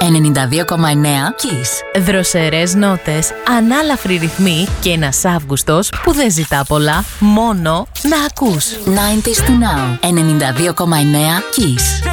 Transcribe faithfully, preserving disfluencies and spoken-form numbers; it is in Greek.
ενενήντα δύο κόμμα εννέα Kiss. Δροσερές νότες, ανάλαφροι ρυθμοί και ένας Αύγουστος που δεν ζητά πολλά, μόνο να ακούς. ενενήντα to now. ενενήντα δύο κόμμα εννέα Kiss.